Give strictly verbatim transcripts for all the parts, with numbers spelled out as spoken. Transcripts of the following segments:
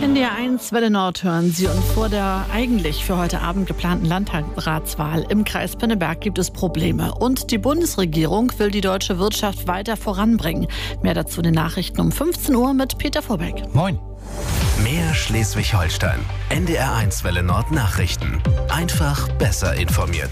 N D R eins Welle Nord hören Sie, und vor der eigentlich für heute Abend geplanten Landtagsratswahl im Kreis Pinneberg gibt es Probleme. Und die Bundesregierung will die deutsche Wirtschaft weiter voranbringen. Mehr dazu in den Nachrichten um fünfzehn Uhr mit Peter Vorbeck. Moin. Mehr Schleswig-Holstein. N D R eins Welle Nord Nachrichten. Einfach besser informiert.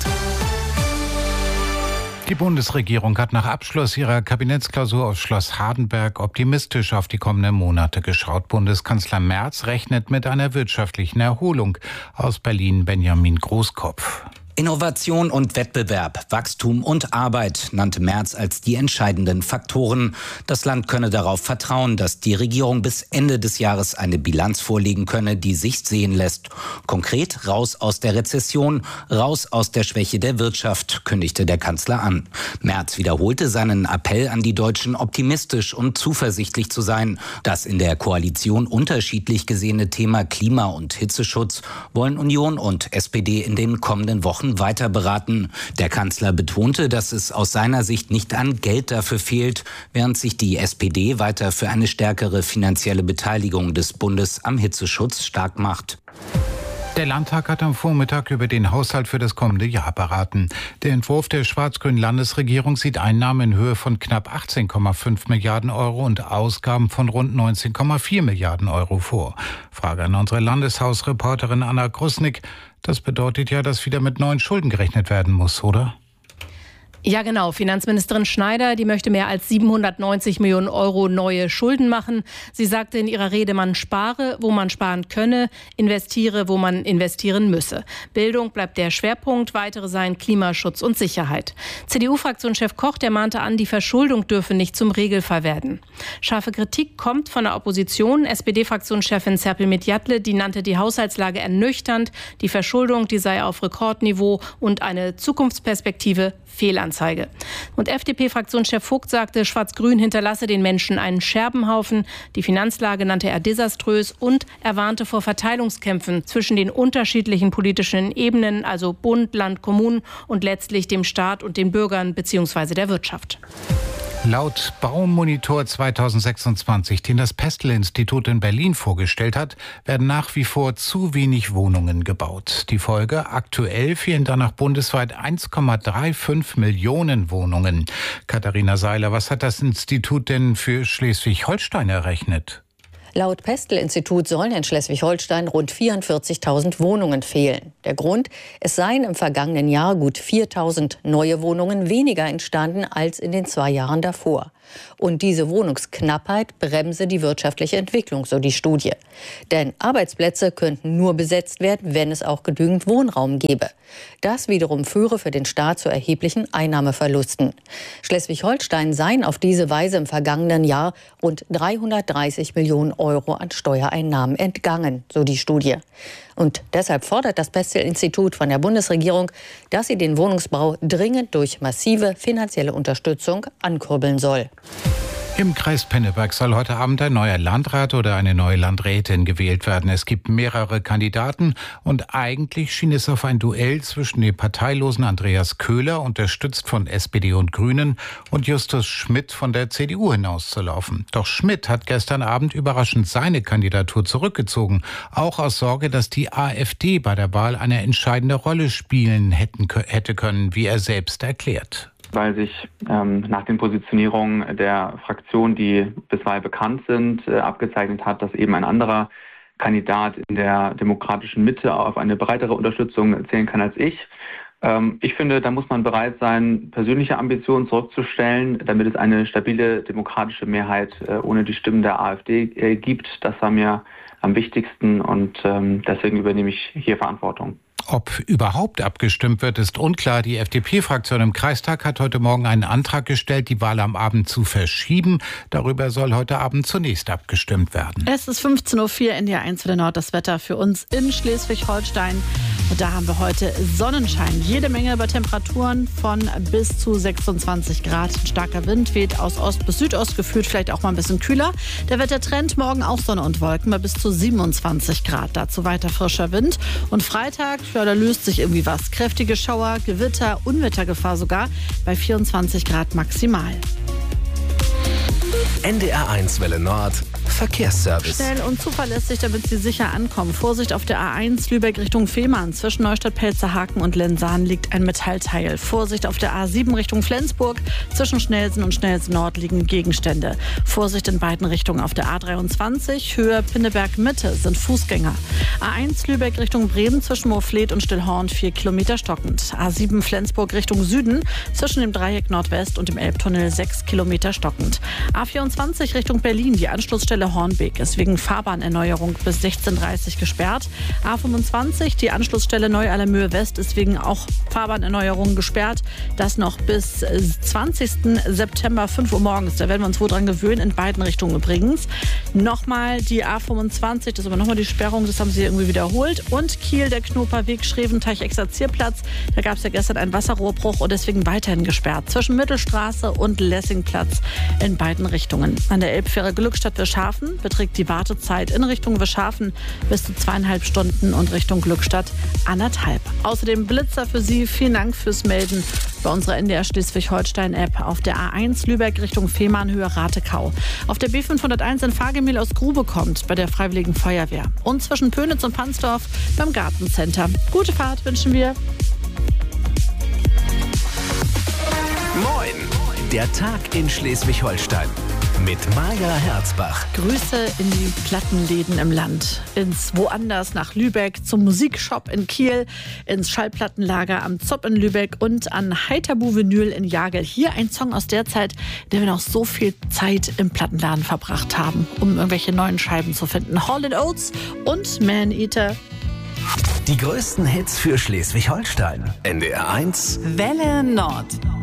Die Bundesregierung hat nach Abschluss ihrer Kabinettsklausur auf Schloss Hardenberg optimistisch auf die kommenden Monate geschaut. Bundeskanzler Merz rechnet mit einer wirtschaftlichen Erholung. Aus Berlin Benjamin Großkopf. Innovation und Wettbewerb, Wachstum und Arbeit nannte Merz als die entscheidenden Faktoren. Das Land könne darauf vertrauen, dass die Regierung bis Ende des Jahres eine Bilanz vorlegen könne, die sich sehen lässt. Konkret raus aus der Rezession, raus aus der Schwäche der Wirtschaft, kündigte der Kanzler an. Merz wiederholte seinen Appell an die Deutschen, optimistisch und zuversichtlich zu sein. Das in der Koalition unterschiedlich gesehene Thema Klima- und Hitzeschutz wollen Union und S P D in den kommenden Wochen weiter beraten. Der Kanzler betonte, dass es aus seiner Sicht nicht an Geld dafür fehlt, während sich die S P D weiter für eine stärkere finanzielle Beteiligung des Bundes am Hitzeschutz stark macht. Der Landtag hat am Vormittag über den Haushalt für das kommende Jahr beraten. Der Entwurf der schwarz-grünen Landesregierung sieht Einnahmen in Höhe von knapp achtzehn Komma fünf Milliarden Euro und Ausgaben von rund neunzehn Komma vier Milliarden Euro vor. Frage an unsere Landeshausreporterin Anna Krusnick. Das bedeutet ja, dass wieder mit neuen Schulden gerechnet werden muss, oder? Ja, genau. Finanzministerin Schneider, die möchte mehr als siebenhundertneunzig Millionen Euro neue Schulden machen. Sie sagte in ihrer Rede, man spare, wo man sparen könne, investiere, wo man investieren müsse. Bildung bleibt der Schwerpunkt, weitere seien Klimaschutz und Sicherheit. C D U-Fraktionschef Koch, der mahnte an, die Verschuldung dürfe nicht zum Regelfall werden. Scharfe Kritik kommt von der Opposition. S P D-Fraktionschefin Serpil Medjatle, die nannte die Haushaltslage ernüchternd. Die Verschuldung, die sei auf Rekordniveau und eine Zukunftsperspektive Fehlanzeige. Und F D P-Fraktionschef Vogt sagte, Schwarz-Grün hinterlasse den Menschen einen Scherbenhaufen. Die Finanzlage nannte er desaströs und er warnte vor Verteilungskämpfen zwischen den unterschiedlichen politischen Ebenen, also Bund, Land, Kommunen und letztlich dem Staat und den Bürgern bzw. der Wirtschaft. Laut Baumonitor zweitausendsechsundzwanzig, den das Pestel-Institut in Berlin vorgestellt hat, werden nach wie vor zu wenig Wohnungen gebaut. Die Folge: aktuell fehlen danach bundesweit eins Komma fünfunddreißig Millionen Wohnungen. Katharina Seiler, was hat das Institut denn für Schleswig-Holstein errechnet? Laut Pestel-Institut sollen in Schleswig-Holstein rund vierundvierzigtausend Wohnungen fehlen. Der Grund: Es seien im vergangenen Jahr gut viertausend neue Wohnungen weniger entstanden als in den zwei Jahren davor. Und diese Wohnungsknappheit bremse die wirtschaftliche Entwicklung, so die Studie. Denn Arbeitsplätze könnten nur besetzt werden, wenn es auch genügend Wohnraum gäbe. Das wiederum führe für den Staat zu erheblichen Einnahmeverlusten. Schleswig-Holstein seien auf diese Weise im vergangenen Jahr rund dreihundertdreißig Millionen Euro an Steuereinnahmen entgangen, so die Studie. Und deshalb fordert das Pestel-Institut von der Bundesregierung, dass sie den Wohnungsbau dringend durch massive finanzielle Unterstützung ankurbeln soll. Im Kreis Pinneberg soll heute Abend ein neuer Landrat oder eine neue Landrätin gewählt werden. Es gibt mehrere Kandidaten und eigentlich schien es auf ein Duell zwischen dem parteilosen Andreas Köhler, unterstützt von S P D und Grünen, und Justus Schmidt von der C D U hinauszulaufen. Doch Schmidt hat gestern Abend überraschend seine Kandidatur zurückgezogen, auch aus Sorge, dass die AfD bei der Wahl eine entscheidende Rolle spielen hätten, hätte können, wie er selbst erklärt. Weil sich ähm, nach den Positionierungen der Fraktionen, die bisweilen bekannt sind, äh, abgezeichnet hat, dass eben ein anderer Kandidat in der demokratischen Mitte auf eine breitere Unterstützung zählen kann als ich. Ähm, ich finde, da muss man bereit sein, persönliche Ambitionen zurückzustellen, damit es eine stabile demokratische Mehrheit äh, ohne die Stimmen der AfD äh, gibt. Das war mir am wichtigsten und ähm, deswegen übernehme ich hier Verantwortung. Ob überhaupt abgestimmt wird, ist unklar. Die F D P-Fraktion im Kreistag hat heute Morgen einen Antrag gestellt, die Wahl am Abend zu verschieben. Darüber soll heute Abend zunächst abgestimmt werden. Es ist fünfzehn Uhr vier, N D R eins Welle Nord, das Wetter für uns in Schleswig-Holstein. Und da haben wir heute Sonnenschein. Jede Menge bei Temperaturen von bis zu sechsundzwanzig Grad. Ein starker Wind weht aus Ost bis Südost, gefühlt vielleicht auch mal ein bisschen kühler. Der Wettertrend: morgen auch Sonne und Wolken bei bis zu siebenundzwanzig Grad. Dazu weiter frischer Wind. Und Freitag, ja, da löst sich irgendwie was. Kräftige Schauer, Gewitter, Unwettergefahr sogar bei vierundzwanzig Grad maximal. N D R eins Welle Nord Verkehrsservice. Schnell und zuverlässig, damit Sie sicher ankommen. Vorsicht auf der A eins Lübeck Richtung Fehmarn. Zwischen Neustadt-Pelzerhaken und Lensahn liegt ein Metallteil. Vorsicht auf der A sieben Richtung Flensburg. Zwischen Schnelsen und Schnelsen Nord liegen Gegenstände. Vorsicht in beiden Richtungen auf der A dreiundzwanzig. Höhe Pinneberg Mitte sind Fußgänger. A eins Lübeck Richtung Bremen zwischen Moorfleet und Stillhorn vier Kilometer stockend. A sieben Flensburg Richtung Süden zwischen dem Dreieck Nordwest und dem Elbtunnel sechs Kilometer stockend. A vierundzwanzig Richtung Berlin. Die Anschlussstelle Hornbeek ist wegen Fahrbahnerneuerung bis sechzehn Uhr dreißig gesperrt. A fünfundzwanzig, die Anschlussstelle Neu-Allermöhe West ist wegen auch Fahrbahnerneuerung gesperrt. Das noch bis zwanzigsten September fünf Uhr morgens. Da werden wir uns wohl dran gewöhnen, in beiden Richtungen übrigens. Nochmal die A fünfundzwanzig, das ist aber nochmal die Sperrung, das haben sie irgendwie wiederholt. Und Kiel, der Knoperweg, Schreventeich-Exerzierplatz. Da gab es ja gestern einen Wasserrohrbruch und deswegen weiterhin gesperrt. Zwischen Mittelstraße und Lessingplatz in beiden Richtungen. An der Elbfähre Glückstadt-Wischhafen beträgt die Wartezeit in Richtung Wischhafen bis zu zweieinhalb Stunden und Richtung Glückstadt anderthalb. Außerdem Blitzer für Sie. Vielen Dank fürs Melden bei unserer N D R Schleswig-Holstein-App auf der A eins Lübeck Richtung Fehmarn Höhe Ratekau. Auf der B fünfhunderteins in Fahrgemühl aus Grube kommt bei der Freiwilligen Feuerwehr. Und zwischen Pönitz und Pansdorf beim Gartencenter. Gute Fahrt wünschen wir. Moin! Der Tag in Schleswig-Holstein. Mit Maja Herzbach. Grüße in die Plattenläden im Land. Ins Woanders nach Lübeck, zum Musikshop in Kiel, ins Schallplattenlager am Zopp in Lübeck und an Heiterbu Vinyl in Jagel. Hier ein Song aus der Zeit, in der wir noch so viel Zeit im Plattenladen verbracht haben, um irgendwelche neuen Scheiben zu finden. Hall and Oates und Man Eater. Die größten Hits für Schleswig-Holstein. N D R eins Welle Nord.